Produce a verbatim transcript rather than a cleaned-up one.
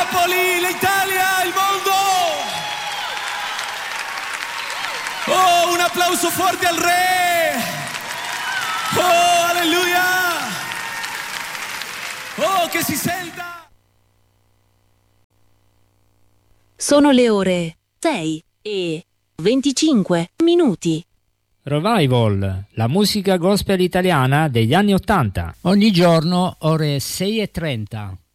Napoli, l'Italia, il mondo. Oh, un applauso forte al re. Oh, alleluia. Oh, che si senta. Sono le ore sei e venticinque minuti. Revival, la musica gospel italiana degli anni Ottanta. Ogni giorno ore sei e trenta.